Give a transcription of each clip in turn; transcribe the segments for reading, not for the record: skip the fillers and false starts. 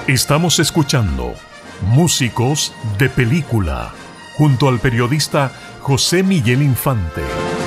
Estamos escuchando Músicos de Película junto al periodista José Miguel Infante.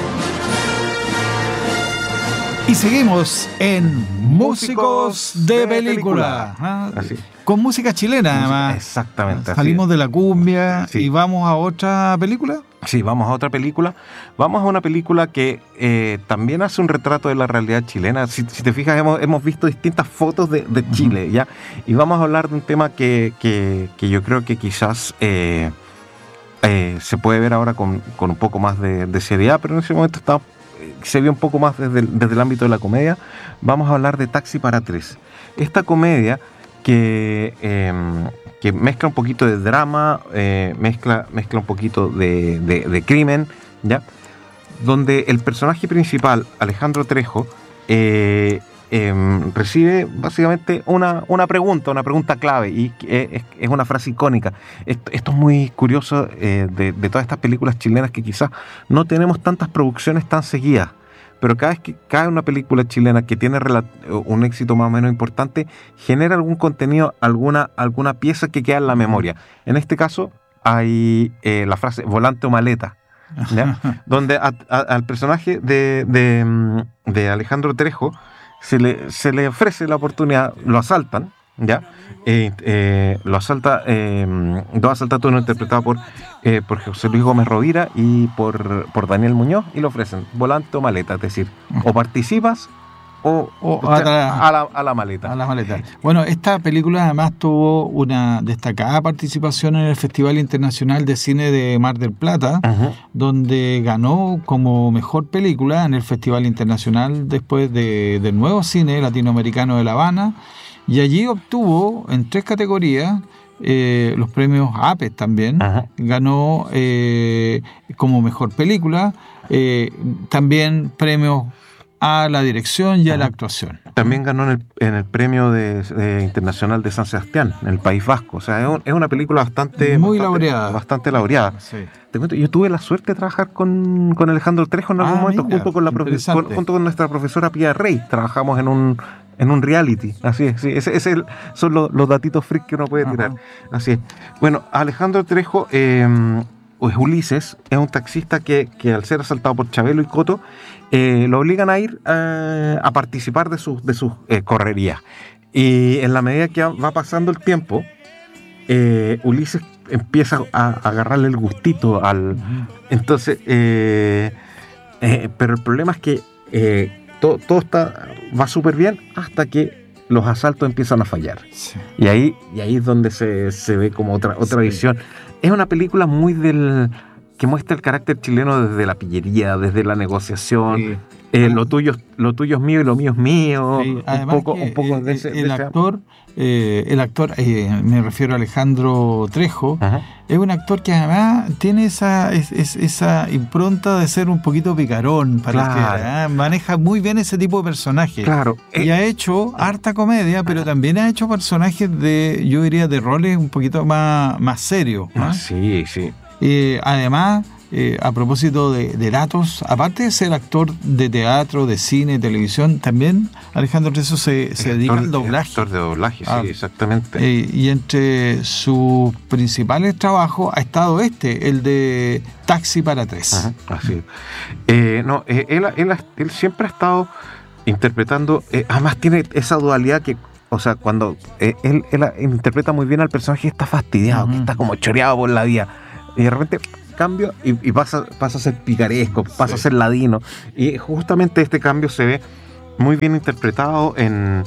Y seguimos en Músicos de Película. Con música chilena, además. Exactamente. Salimos de la cumbia y vamos a otra película. Sí, vamos a otra película. Vamos a una película que también hace un retrato de la realidad chilena. Si te fijas, hemos visto distintas fotos de Chile, ¿ya? Y vamos a hablar de un tema que yo creo que quizás se puede ver ahora con un poco más de seriedad, pero en ese momento se vio un poco más desde el ámbito de la comedia. Vamos a hablar de Taxi para Tres. Esta comedia que mezcla un poquito de drama, mezcla un poquito de crimen, ¿ya? Donde el personaje principal, Alejandro Trejo, recibe básicamente una pregunta clave, y es una frase icónica. Esto es muy curioso de todas estas películas chilenas, que quizás no tenemos tantas producciones tan seguidas, pero cada vez que cae una película chilena que tiene un éxito más o menos importante, genera algún contenido, alguna pieza que queda en la memoria. En este caso hay la frase volante o maleta, ¿ya? Donde al personaje de Alejandro Trejo se le ofrece la oportunidad, lo asaltan, ¿ya? Lo asalta dos asaltantes, interpretados por José Luis Gómez Rovira y por Daniel Muñoz, y le ofrecen volante o maleta, es decir, o participas o a la maleta. A la maleta. Bueno, esta película además tuvo una destacada participación en el Festival Internacional de Cine de Mar del Plata, donde ganó como mejor película en el Festival Internacional después del Nuevo Cine Latinoamericano de La Habana, y allí obtuvo en 3 categorías los premios APES también. Ganó como mejor película, también premios a la dirección y a la actuación. También ganó en el premio internacional de San Sebastián, en el País Vasco. O sea, es una película bastante laureada. Bastante laureada. Sí. Te cuento, yo tuve la suerte de trabajar con Alejandro Trejo en algún momento, junto con nuestra profesora Pía Rey. Trabajamos en un reality. Así es, sí. Son los datitos freak que uno puede tirar. Así es. Bueno, Alejandro Trejo, Ulises, es un taxista que al ser asaltado por Chabelo y Coto, lo obligan a ir a participar de sus correrías. Y en la medida que va pasando el tiempo, Ulises empieza a agarrarle el gustito entonces, pero el problema es que todo va súper bien hasta que los asaltos empiezan a fallar. Sí. Y ahí es donde se ve como otra visión. Es una película muy que muestra el carácter chileno desde la pillería, desde la negociación. Sí. Lo tuyo es mío y lo mío es mío. Sí. Además, un poco de ese el actor, me refiero a Alejandro Trejo, es un actor que además tiene esa impronta de ser un poquito picarón, maneja muy bien ese tipo de personajes. Claro. Y ha hecho harta comedia, pero también ha hecho personajes yo diría, de roles un poquito más serios, ¿no? Sí, sí. Además, a propósito de datos, aparte de ser actor de teatro, de cine, televisión, también Alejandro Trejo se dedica al doblaje. Actor de doblaje, sí, exactamente. Y entre sus principales trabajos ha estado el de Taxi para Tres. Así es. Él siempre ha estado interpretando, además tiene esa dualidad que, o sea, cuando él interpreta muy bien al personaje que está fastidiado, que está como choreado por la vida, y de repente cambio y pasa a ser picaresco, pasa a ser ladino, y justamente este cambio se ve muy bien interpretado en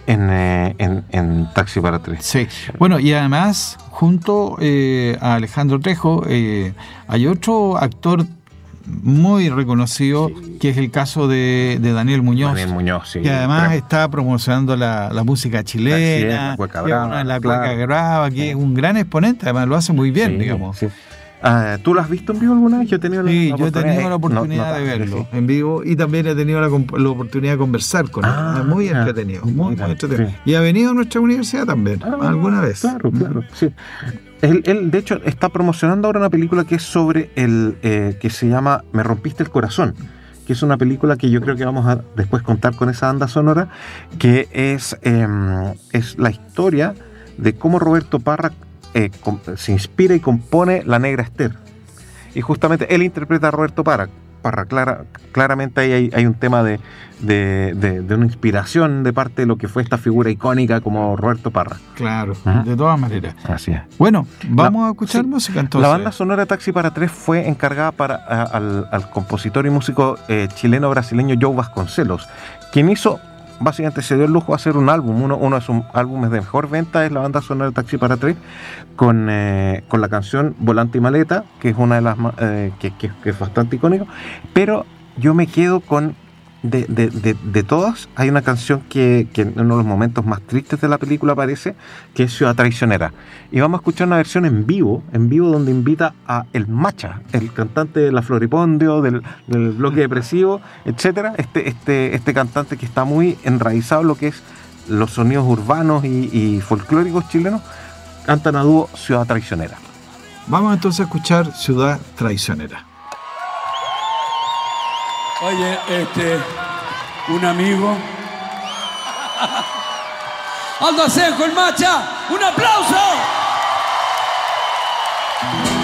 Taxi para Tres. Sí. Bueno, y además junto a Alejandro Trejo hay otro actor muy reconocido, que es el caso de Daniel Muñoz. Sí, que además está promocionando la música chilena, la Cueca Brava, que es un gran exponente, además lo hace muy bien, digamos. Sí. ¿Tú lo has visto en vivo alguna vez? Yo he tenido la oportunidad de verlo en vivo, y también he tenido la oportunidad de conversar con él. Muy entretenido, muy entretenido. Sí. Y ha venido a nuestra universidad también, alguna vez. Claro, sí. Él, de hecho, está promocionando ahora una película que es sobre que se llama Me rompiste el corazón, que es una película que yo creo que vamos a después contar con esa banda sonora, que es la historia de cómo Roberto Parra se inspira y compone La Negra Esther. Y justamente él interpreta a Roberto Parra. Claramente ahí hay un tema de una inspiración de parte de lo que fue esta figura icónica como Roberto Parra. Claro, de todas maneras. Así es. Bueno, vamos a escuchar música entonces. La banda sonora Taxi para Tres fue encargada al compositor y músico chileno-brasileño Joe Vasconcelos, quien básicamente se dio el lujo de hacer un álbum. Uno de sus álbumes de mejor venta es la banda sonora de Taxi para Tres, con la canción Volante y Maleta, que es una de las que es bastante icónico. Pero yo me quedo con de todas, hay una canción que en uno de los momentos más tristes de la película aparece, que es Ciudad Traicionera. Y vamos a escuchar una versión en vivo donde invita a El Macha, el cantante de La Floripondio, del bloque depresivo, etcétera. Este cantante que está muy enraizado en lo que es los sonidos urbanos y folclóricos chilenos, cantan a dúo Ciudad Traicionera. Vamos entonces a escuchar Ciudad Traicionera. Oye, un amigo. Aldo Asenjo, El Macha, ¡un aplauso!